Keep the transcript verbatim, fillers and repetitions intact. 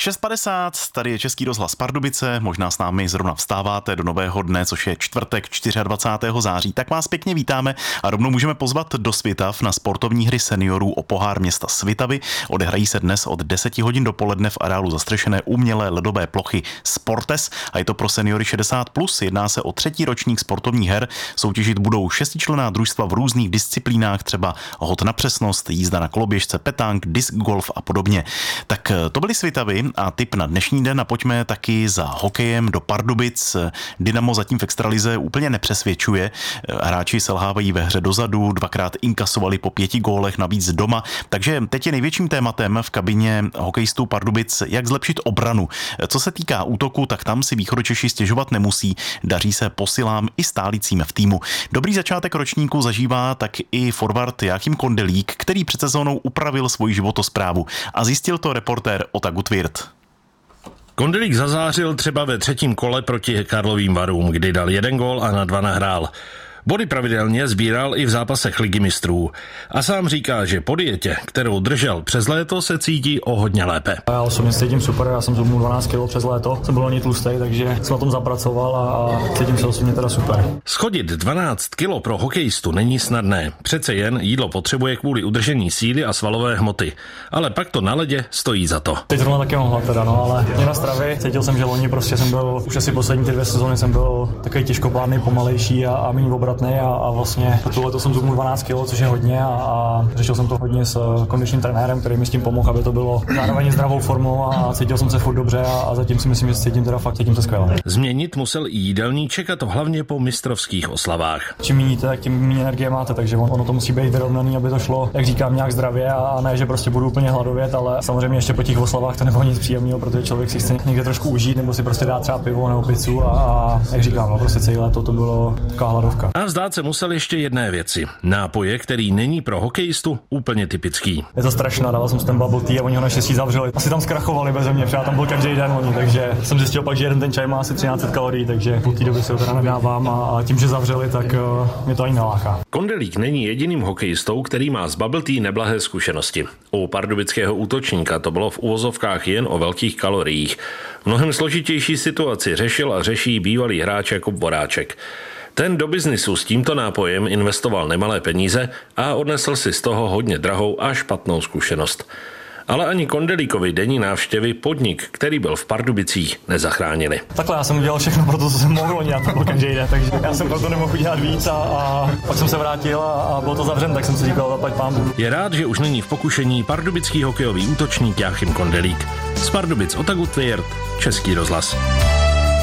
šest padesát, tady je Český rozhlas Pardubice, možná s námi zrovna vstáváte do nového dne, což je čtvrtek dvacátého čtvrtého září, tak vás pěkně vítáme a rovnou můžeme pozvat do Svitav na sportovní hry seniorů o pohár města Svitavy. Odehrají se dnes od deseti hodin dopoledne v areálu zastřešené umělé ledové plochy Sportes a je to pro seniory šedesát plus, jedná se o třetí ročník sportovních her, soutěžit budou šestičlenná družstva v různých disciplínách, třeba hod na přesnost, jízda na koloběžce, petánk, disc golf a podobně. Tak to byly Svitavy a tip na dnešní den a pojďme taky za hokejem do Pardubic. Dynamo zatím v extralize úplně nepřesvědčuje. Hráči selhávají ve hře dozadu, dvakrát inkasovali po pěti gólech, navíc doma. Takže teď je největším tématem v kabině hokejistů Pardubic, jak zlepšit obranu. Co se týká útoku, tak tam si Východočeši stěžovat nemusí. Daří se posilám i stálícím v týmu. Dobrý začátek ročníku zažívá tak i forward Jáchym Kondelík, který před sezónou upravil svoji životosprávu a zjistil to reportér Ota Gutwirth. Kondelík zazářil třeba ve třetím kole proti Karlovým Varům, kdy dal jeden gól a na dva nahrál. Body pravidelně sbíral i v zápasech Ligy mistrů. A sám říká, že po dietě, kterou držel přes léto, se cítí o hodně lépe. Já osobně se cítím super, já jsem zhubnul dvanáct kilogramů přes léto, jsem byl loni tlustej, takže jsem na tom zapracoval a cítím se osobně teda super. Schodit dvanáct kilogramů pro hokejistu není snadné. Přece jen jídlo potřebuje kvůli udržení síly a svalové hmoty. Ale pak to na ledě stojí za to. Teď zrovna taky mohla teda, no, ale mě na stravě cítil jsem, že loni prostě jsem byl, už asi poslední ty dvě sezóny jsem byl takový těžkopádný, pomalejší a, a méně obratný a, a vlastně tohle jsem zhubnul dvanáct kilogramů, což je hodně a, a řešil jsem to hodně s kondičním trenérem, který mi s tím pomohl, aby to bylo zároveň zdravou formou a cítil jsem se furt dobře a, a zatím si myslím, že se cítím teda fakt cítím se skvěle. Změnit musel i jídelníček a to hlavně po mistrovských oslavách. Čím míníte, tak tím méně energie máte, takže ono to musí být vyrovnaný, aby to šlo, jak říkám, nějak zdravě a ne, že prostě budu úplně hladovět, ale samozřejmě ještě po těch oslavách to nebylo nic příjemného, protože člověk si chce někde trošku užít nebo si prostě dát třeba pivo nebo pizzu a, a jak říkám, no, prostě celé léto to bylo taková hladovka. A vzdát se musel ještě jedné věci. Nápoje, který není pro hokejistu úplně typický. Je to strašné, dával jsem si ten bubble tea a oni ho naštěstí zavřeli. Asi tam zkrachovali beze mě, protože já tam byl každý den oni, takže jsem zjistil pak, že jeden ten čaj má asi třináct set kalorií, takže po té době se ho teda nedávám a tím, že zavřeli, tak uh, mě to ani neláká. Kondelík není jediným hokejistou, který má z bubble tea neblahé zkušenosti. U pardubického útočníka to bylo v uvozovkách jen o velkých kaloriích. Mnohem složitější situaci řešil a řeší bývalý hráč Jakub Voráček. Ten do biznisu s tímto nápojem investoval nemalé peníze a odnesl si z toho hodně drahou a špatnou zkušenost. Ale ani Kondelíkovi denní návštěvy podnik, který byl v Pardubicích, nezachránili. Takhle já jsem udělal všechno pro to, co jsem mohl, oni na to byl každý den, takže já jsem proto nemohl udělat víc a, a pak jsem se vrátil a, a bylo to zavřen, tak jsem si říkal, zaplať pánbůh. Je rád, že už není v pokušení pardubický hokejový útočník Jáchym Kondelík. Z Pardubic Ota Gutwirth, Český rozhlas.